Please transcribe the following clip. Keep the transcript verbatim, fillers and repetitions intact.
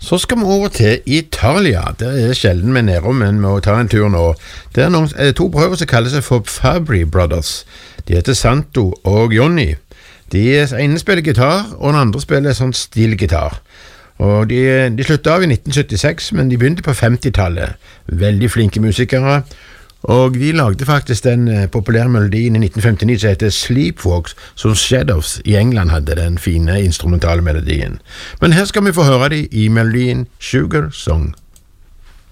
Så skal vi over til Italia. Det er sjelden vi er nede, men vi må ta en tur nå. Det er noen, to brødre som kaller seg for Fabri Brothers. De heter Santo og Johnny. De ene spiller gitar, og den andre spiller sånn stilgitar. Og de, de sluttet av i nitten syttiseks, men de begynte på femtitallet. Veldig flinke musikere. Og de lagde faktisk den populære melodien i nitten femtini som heter Sleepwalks, som Shadows i England hadde den fine instrumentale melodien. Men her skal vi få høre det i melodien Sugar Song.